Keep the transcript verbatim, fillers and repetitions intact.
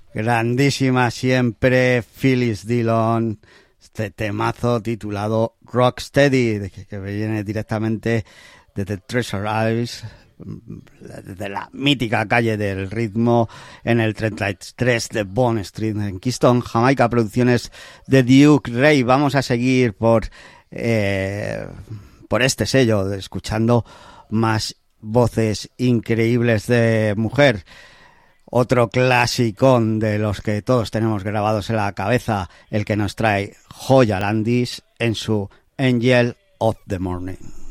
Grandísima siempre Phyllis Dillon, este temazo titulado Rocksteady, que, que viene directamente de The Treasure Isles, de la mítica calle del ritmo en el treinta y tres de Bond Street en Kingston, Jamaica, producciones de Duke Ray. Vamos a seguir por eh, por este sello, escuchando más voces increíbles de mujer. Otro clasicón de los que todos tenemos grabados en la cabeza, el que nos trae Joya Landis en su Angel of the Morning.